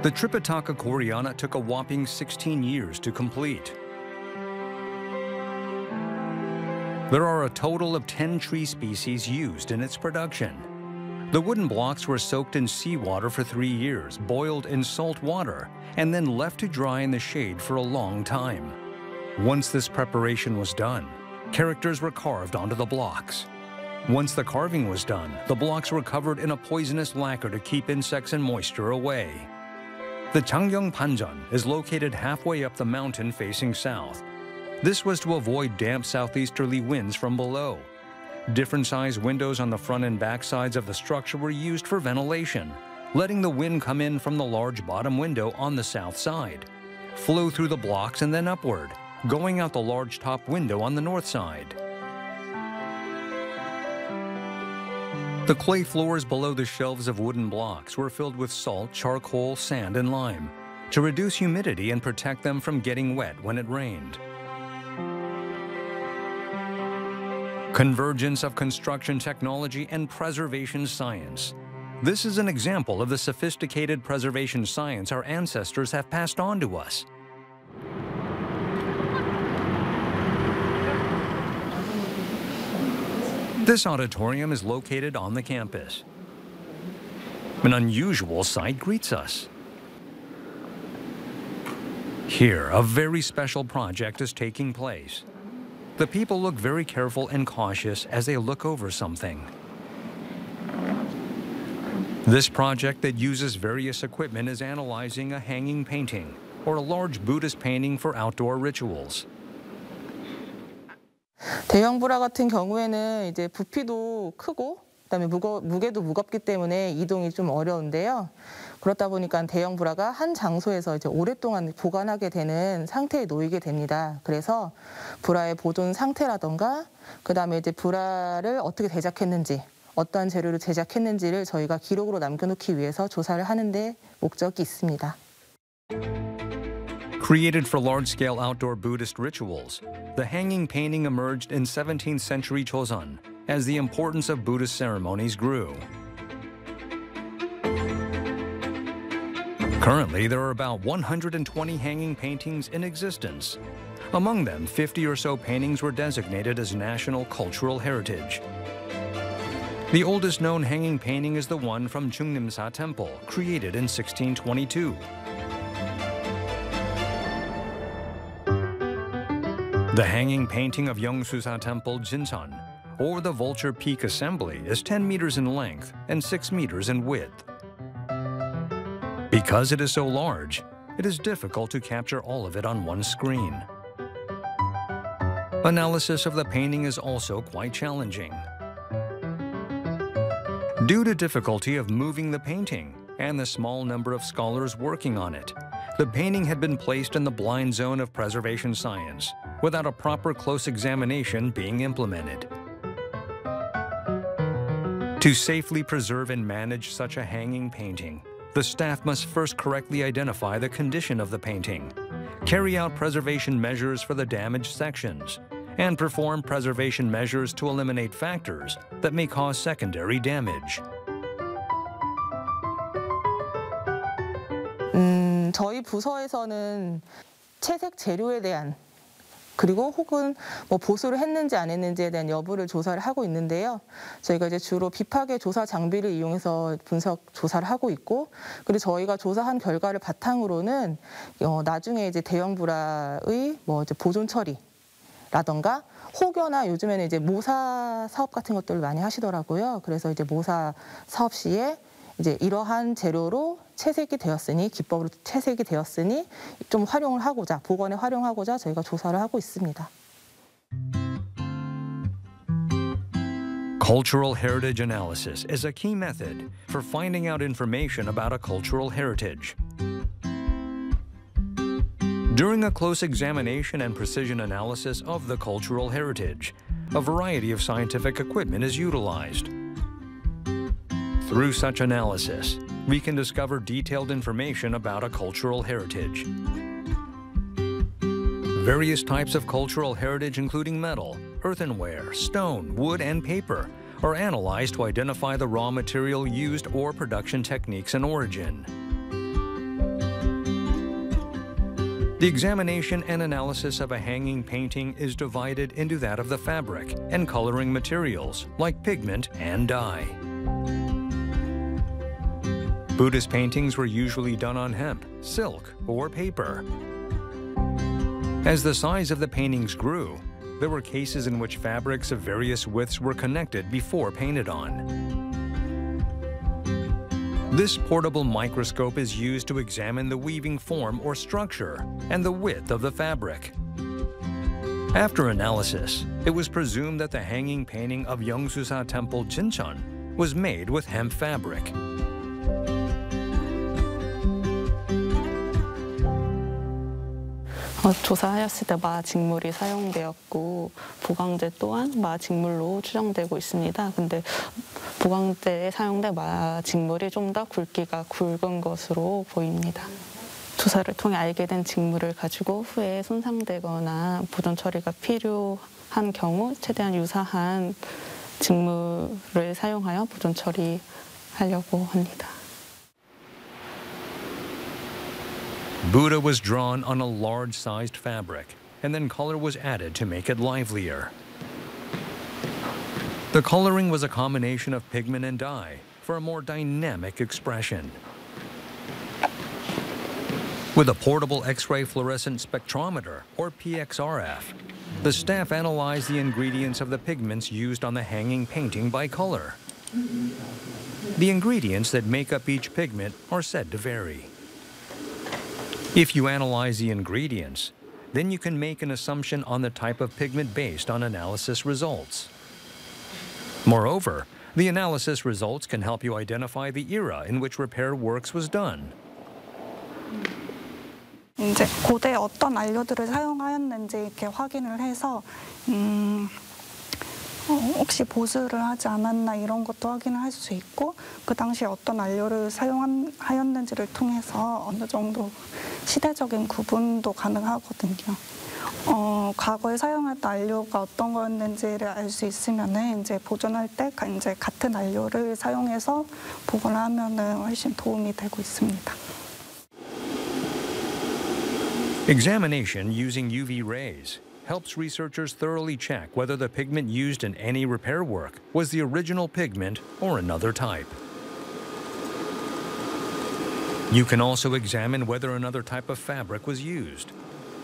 The Tripitaka Koreana took a whopping 16 years to complete. There are a total of 10 tree species used in its production. The wooden blocks were soaked in seawater for 3 years, boiled in salt water, and then left to dry in the shade for a long time. Once this preparation was done, characters were carved onto the blocks. Once the carving was done, the blocks were covered in a poisonous lacquer to keep insects and moisture away. The Changgyeong Panjeon is located halfway up the mountain facing south. This was to avoid damp southeasterly winds from below. Different size windows on the front and back sides of the structure were used for ventilation, letting the wind come in from the large bottom window on the south side, flow through the blocks and then upward, going out the large top window on the north side. The clay floors below the shelves of wooden blocks were filled with salt, charcoal, sand, and lime to reduce humidity and protect them from getting wet when it rained. Convergence of construction technology and preservation science. This is an example of the sophisticated preservation science our ancestors have passed on to us. This auditorium is located on the campus. An unusual sight greets us. Here, a very special project is taking place. The people look very careful and cautious as they look over something. This project that uses various equipment is analyzing a hanging painting, or a large Buddhist painting for outdoor rituals. 대형 불화 같은 경우에는 이제 부피도 크고 그다음에 무게도 무겁기 때문에 이동이 좀 어려운데요. 그렇다 보니까 대형 불화가 한 장소에서 이제 오랫동안 보관하게 되는 상태에 놓이게 됩니다. 그래서 불화의 보존 상태라던가 그다음에 이제 불화를 어떻게 제작했는지, 어떠한 재료로 제작했는지를 저희가 기록으로 남겨놓기 위해서 조사를 하는 데 목적이 있습니다. Created for large-scale outdoor Buddhist rituals, the hanging painting emerged in 17th century Joseon as the importance of Buddhist ceremonies grew. Currently, there are about 120 hanging paintings in existence. Among them, 50 or so paintings were designated as National Cultural Heritage. The oldest known hanging painting is the one from Jungnimsa Temple, created in 1622. The hanging painting of Yeongsusa Temple, Jincheon, or the Vulture Peak Assembly, is 10 meters in length and 6 meters in width. Because it is so large, it is difficult to capture all of it on one screen. Analysis of the painting is also quite challenging. Due to difficulty of moving the painting and the small number of scholars working on it, the painting had been placed in the blind zone of preservation science, without a proper close examination being implemented. To safely preserve and manage such a hanging painting, the staff must first correctly identify the condition of the painting, carry out preservation measures for the damaged sections, and perform preservation measures to eliminate factors that may cause secondary damage. 저희 부서에서는 채색 재료에 대한 그리고 혹은 뭐 보수를 했는지 안 했는지에 대한 여부를 조사를 하고 있는데요. 저희가 이제 주로 비파괴 조사 장비를 이용해서 분석 조사를 하고 있고, 그리고 저희가 조사한 결과를 바탕으로는 나중에 이제 대형 불화의 뭐 이제 보존 처리라던가 혹여나 요즘에는 이제 모사 사업 같은 것들을 많이 하시더라고요. 그래서 이제 모사 사업 시에 이제 이러한 재료로 채색이 되었으니, 기법으로 채색이 되었으니 좀 활용을 하고자, 복원에 활용하고자 저희가 조사를 하고 있습니다. Cultural heritage analysis is a key method for finding out information about a cultural heritage. During a close examination and precision analysis of the cultural heritage, a variety of scientific equipment is utilized. Through such analysis, we can discover detailed information about a cultural heritage. Various types of cultural heritage, including metal, earthenware, stone, wood, and paper, are analyzed to identify the raw material used or production techniques and origin. The examination and analysis of a hanging painting is divided into that of the fabric and coloring materials like pigment and dye. Buddhist paintings were usually done on hemp, silk, or paper. As the size of the paintings grew, there were cases in which fabrics of various widths were connected before painted on. This portable microscope is used to examine the weaving form or structure and the width of the fabric. After analysis, it was presumed that the hanging painting of Yeongsusa Temple Jincheon was made with hemp fabric. 조사하였을 때 마직물이 사용되었고 보강제 또한 마직물로 추정되고 있습니다. 근데 보강제에 사용된 마직물이 좀 더 굵기가 굵은 것으로 보입니다. 조사를 통해 알게 된 직물을 가지고 후에 손상되거나 보존 처리가 필요한 경우 최대한 유사한 직물을 사용하여 보존 처리하려고 합니다. Buddha was drawn on a large-sized fabric, and then color was added to make it livelier. The coloring was a combination of pigment and dye for a more dynamic expression. With a portable X-ray fluorescent spectrometer, or PXRF, the staff analyzed the ingredients of the pigments used on the hanging painting by color. The ingredients that make up each pigment are said to vary. If you analyze the ingredients, then you can make an assumption on the type of pigment based on analysis results. Moreover, the analysis results can help you identify the era in which repair works was done. 이제 고대에 어떤 안료들을 사용하였는지 이렇게 확인을 해서 혹시 보수를 하지 않았나 이런 것도 확인을 할 수 있고 그 당시에 어떤 안료를 사용하였는지를 통해서 어느 정도 시대적인 구분도 가능하거든요. 과거에 사용했던 안료가 어떤 거였는지를 알 수 있으면은 이제 보존할 때 이제 같은 안료를 사용해서 보관을 하면은 훨씬 도움이 되고 있습니다. Examination using UV rays helps researchers thoroughly check whether the pigment used in any repair work was the original pigment or another type. You can also examine whether another type of fabric was used.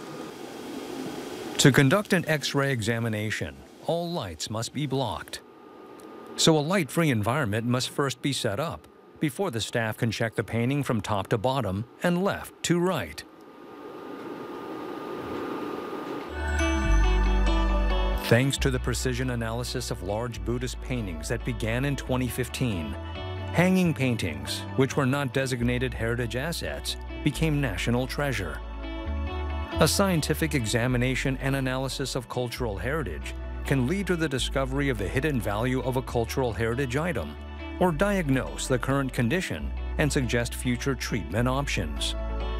To conduct an X-ray examination, all lights must be blocked. So a light-free environment must first be set up before the staff can check the painting from top to bottom and left to right. Thanks to the precision analysis of large Buddhist paintings that began in 2015, hanging paintings, which were not designated heritage assets, became national treasure. A scientific examination and analysis of cultural heritage can lead to the discovery of the hidden value of a cultural heritage item, or diagnose the current condition and suggest future treatment options.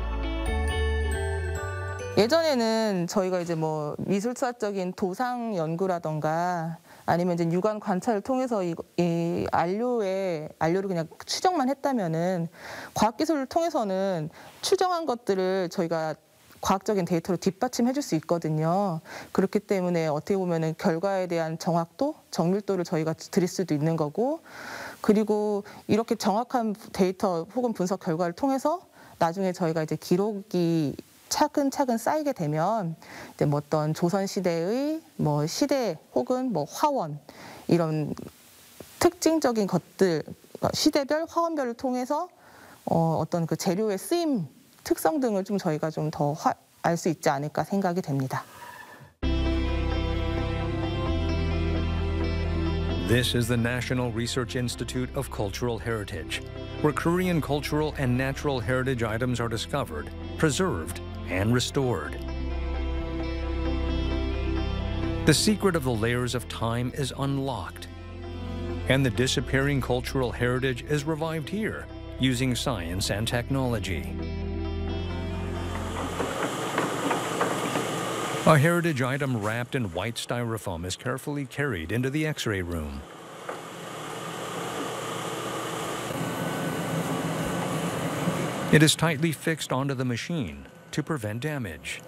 예전에는 저희가 이제 뭐 미술사적인 도상 연구라던가 아니면 이제 육안 관찰을 통해서 이 안료를 그냥 추정만 했다면은 과학기술을 통해서는 추정한 것들을 저희가 과학적인 데이터로 뒷받침해 줄 수 있거든요. 그렇기 때문에 어떻게 보면은 결과에 대한 정확도, 정밀도를 저희가 드릴 수도 있는 거고, 그리고 이렇게 정확한 데이터 혹은 분석 결과를 통해서 나중에 저희가 이제 기록이 차근차근 쌓이게 되면 이제 뭐 어떤 조선 시대의 뭐 시대 혹은 뭐 화원 이런 특징적인 것들 시대별 화원별을 통해서 어떤 그 재료의 쓰임 특성 등을 좀 저희가 좀 더 알 수 있지 않을까 생각이 됩니다. This is the National Research Institute of Cultural Heritage, where Korean cultural and natural heritage items are discovered, preserved, and restored. The secret of the layers of time is unlocked, and the disappearing cultural heritage is revived here using science and technology. A heritage item wrapped in white styrofoam is carefully carried into the X-ray room. It is tightly fixed onto the machine to prevent damage.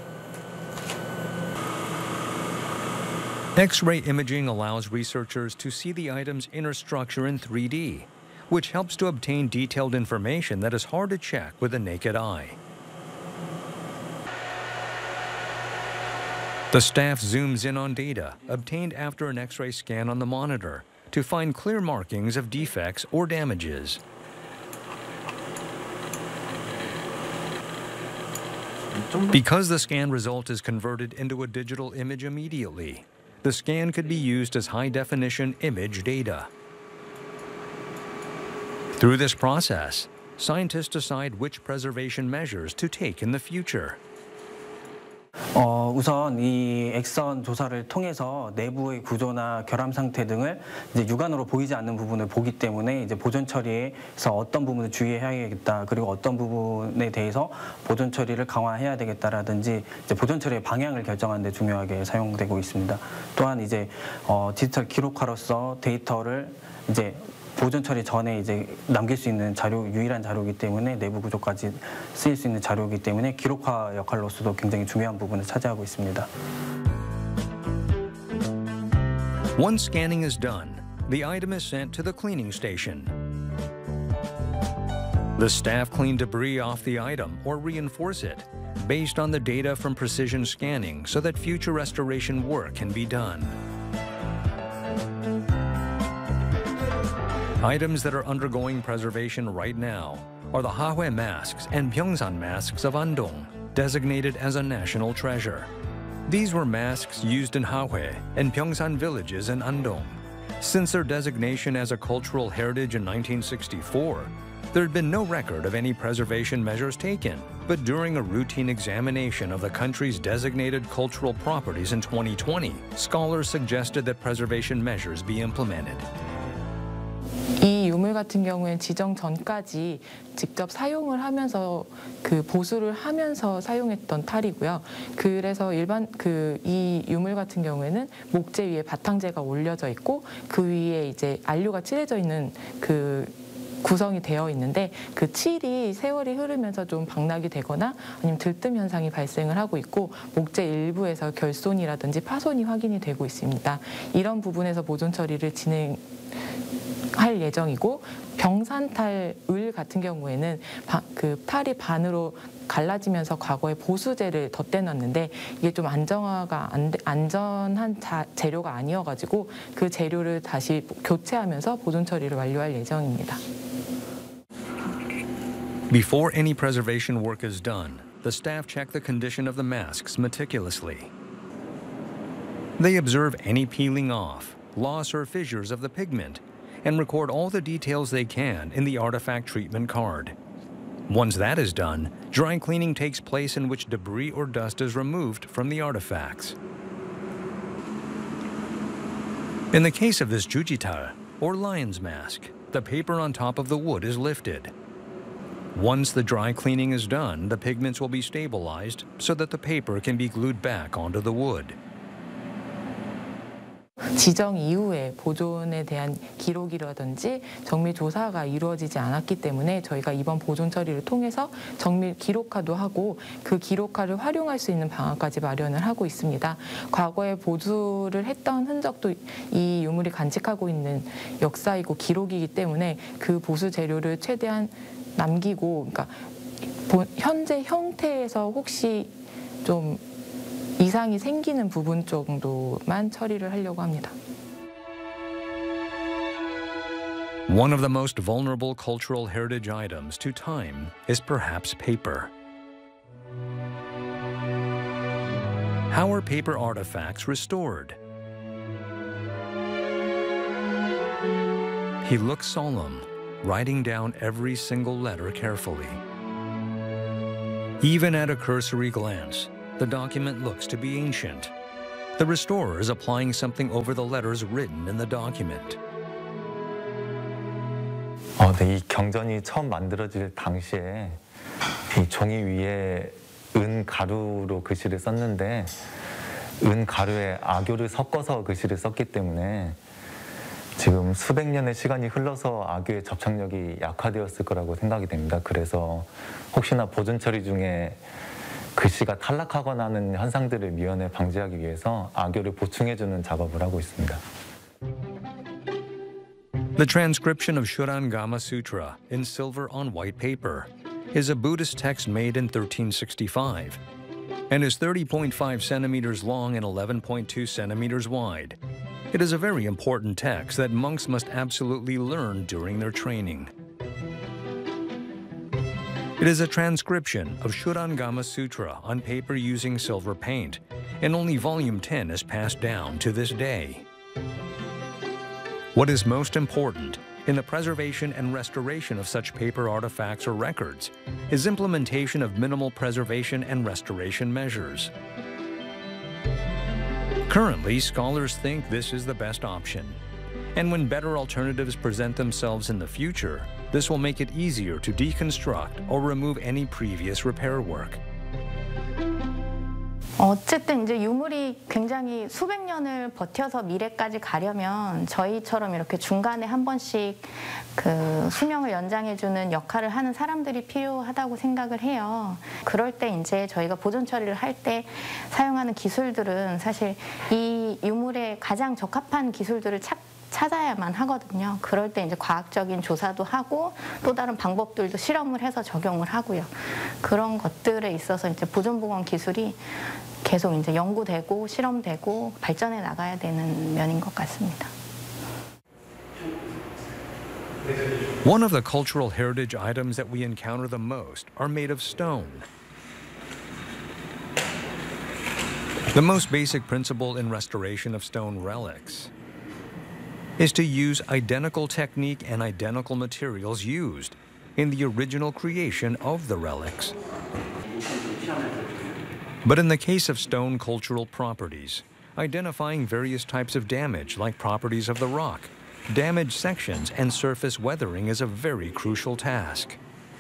X-ray imaging allows researchers to see the item's inner structure in 3D, which helps to obtain detailed information that is hard to check with the naked eye. The staff zooms in on data obtained after an X-ray scan on the monitor to find clear markings of defects or damages. Because the scan result is converted into a digital image immediately, the scan could be used as high-definition image data. Through this process, scientists decide which preservation measures to take in the future. 우선 이 엑선 조사를 통해서 내부의 구조나 결함 상태 등을 이제 육안으로 보이지 않는 부분을 보기 때문에 이제 보존 처리에서 어떤 부분을 주의해야겠다, 그리고 어떤 부분에 대해서 보존 처리를 강화해야 되겠다라든지 이제 보존 처리의 방향을 결정하는 데 중요하게 사용되고 있습니다. 또한 이제 디지털 기록화로서 데이터를 이제 보존 처리 전에 이제 남길 수 있는 자료, 유일한 자료이기 때문에 내부 구조까지 쓰일 수 있는 자료이기 때문에 기록화 역할로서도 굉장히 중요한 부분을 차지하고 있습니다. Once scanning is done, the item is sent to the cleaning station. The staff clean debris off the item or reinforce it based on the data from precision scanning so that future restoration work can be done. Items that are undergoing preservation right now are the Hahue masks and Pyeongsan masks of Andong, designated as a national treasure. These were masks used in Hahue and Pyeongsan villages in Andong. Since their designation as a cultural heritage in 1964, there had been no record of any preservation measures taken. But during a routine examination of the country's designated cultural properties in 2020, scholars suggested that preservation measures be implemented. 이 유물 같은 경우에는 지정 전까지 직접 사용을 하면서 그 보수를 하면서 사용했던 탈이고요. 그래서 이 유물 같은 경우에는 목재 위에 바탕재가 올려져 있고 그 위에 이제 안료가 칠해져 있는 그 구성이 되어 있는데 그 칠이 세월이 흐르면서 좀 방락이 되거나 아니면 들뜸 현상이 발생을 하고 있고 목재 일부에서 결손이라든지 파손이 확인이 되고 있습니다. 이런 부분에서 보존 처리를 할 예정이고 병산탈 을 같은 경우에는 그 탈이 반으로 갈라지면서 과거에 보수재를 덧대놨는데 이게 좀 안전한 재료가 아니어가지고 그 재료를 다시 교체하면서 보존 처리를 완료할 예정입니다. Before any preservation work is done, the staff check the condition of the masks meticulously. They observe any peeling off, loss or fissures of the pigment, and record all the details they can in the artifact treatment card. Once that is done, dry cleaning takes place in which debris or dust is removed from the artifacts. In the case of this jujital, or lion's mask, the paper on top of the wood is lifted. Once the dry cleaning is done, the pigments will be stabilized so that the paper can be glued back onto the wood. 지정 이후에 보존에 대한 기록이라든지 정밀 조사가 이루어지지 않았기 때문에 저희가 이번 보존 처리를 통해서 정밀 기록화도 하고 그 기록화를 활용할 수 있는 방안까지 마련을 하고 있습니다. 과거에 보수를 했던 흔적도 이 유물이 간직하고 있는 역사이고 기록이기 때문에 그 보수 재료를 최대한 남기고, 그러니까 현재 형태에서 혹시 좀 이상이 생기는 부분 정도만 처리를 하려고 합니다. One of the most vulnerable cultural heritage items to time is perhaps paper. How are paper artifacts restored? He looks solemn, writing down every single letter carefully. Even at a cursory glance, the document looks to be ancient. The restorer is applying something over the letters written in the document. 네, 이 경전이 처음 만들어질 당시에 이 종이 위에 은 가루로 글씨를 썼는데 은 가루에 악교를 섞어서 글씨를 썼기 때문에 지금 수백 년의 시간이 흘러서 악교의 접착력이 약화되었을 거라고 생각이 됩니다. 그래서 혹시나 보존 처리 중에 글씨가 탈락하거나 하는 현상들을 미연에 방지하기 위해서 악교를 보충해주는 작업을 하고 있습니다. The transcription of Shurangama Sutra in silver on white paper is a Buddhist text made in 1365 and is 30.5 centimeters long and 11.2 centimeters wide. It is a very important text that monks must absolutely learn during their training. It is a transcription of Shurangama Sutra on paper using silver paint, and only volume 10 is passed down to this day. What is most important in the preservation and restoration of such paper artifacts or records is implementation of minimal preservation and restoration measures. Currently, scholars think this is the best option, and when better alternatives present themselves in the future, this will make it easier to deconstruct or remove any previous repair work. 어쨌든 이제 유물이 굉장히 수백 년을 버텨서 미래까지 가려면 저희처럼 이렇게 중간에 한 번씩 그 수명을 연장해주는 역할을 하는 사람들이 필요하다고 생각을 해요. 그럴 때 이제 저희가 보존 처리를 할 때 사용하는 기술들은 사실 이 유물에 가장 적합한 기술들을 찾아야만 하거든요. 그럴 때 이제 과학적인 조사도 하고 또 다른 방법들도 실험을 해서 적용을 하고요. 그런 것들에 있어서 이제 보존보건 기술이 계속 이제 연구되고 실험되고 발전해 나가야 되는 면인 것 같습니다. One of the cultural heritage items that we encounter the most are made of stone. The most basic principle in restoration of stone relics is to use identical technique and identical materials used in the original creation of the relics. But in the case of stone cultural properties, identifying various types of damage like properties of the rock, damaged sections, and surface weathering is a very crucial task.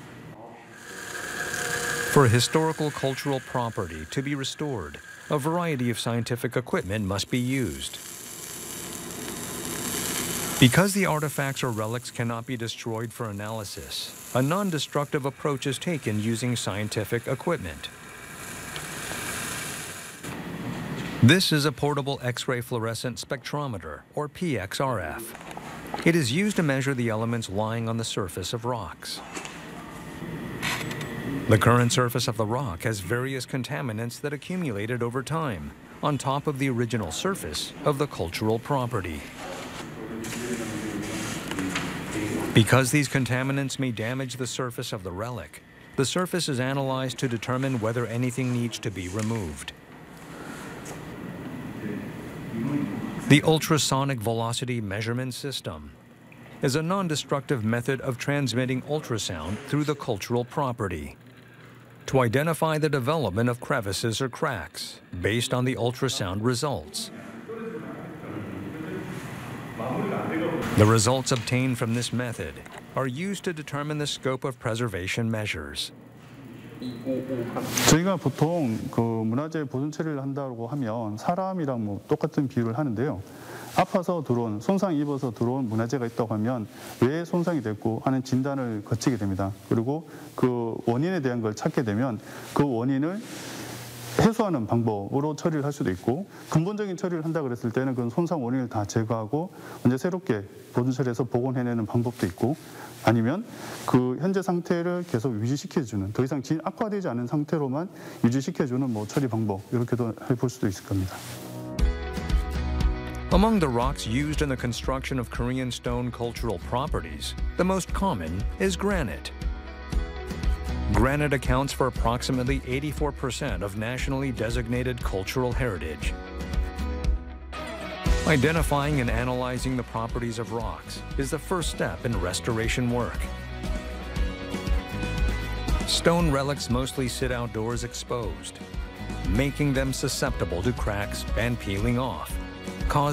For a historical cultural property to be restored, a variety of scientific equipment must be used. Because the artifacts or relics cannot be destroyed for analysis, a non-destructive approach is taken using scientific equipment. This is a portable X-ray fluorescent spectrometer, or PXRF. It is used to measure the elements lying on the surface of rocks. The current surface of the rock has various contaminants that accumulated over time on top of the original surface of the cultural property. Because these contaminants may damage the surface of the relic, the surface is analyzed to determine whether anything needs to be removed. The ultrasonic velocity measurement system is a non-destructive method of transmitting ultrasound through the cultural property to identify the development of crevices or cracks based on the ultrasound results. The results obtained from this method are used to determine the scope of preservation measures. 저희가 보통 그 문화재 보존 처리를 한다고 하면 사람이랑 뭐 똑같은 비유를 하는데요. 아파서 들어온, 손상 입어서 들어온 문화재가 있다고 하면 왜 손상이 됐고 하는 진단을 거치게 됩니다. 그리고 그 원인에 대한 걸 찾게 되면 그 원인을 해소하는 방법으로 처리를 할 수도 있고, 근본적인 처리를 한다 그랬을 때는 그 손상 원인을 다 제거하고 먼저 새롭게 보존 처리해서 복원해내는 방법도 있고, 아니면 그 현재 상태를 계속 유지시켜주는, 더 이상 악화되지 않은 상태로만 유지시켜주는 뭐 처리 방법, 이렇게도 해볼 수도 있을 겁니다. Among the rocks used in the construction of Korean stone cultural properties, the most common is granite. Granite accounts for approximately 84% of nationally designated cultural heritage. Identifying and analyzing the properties of rocks is the first step in restoration work. Stone relics mostly sit outdoors exposed, making them susceptible to cracks and peeling off.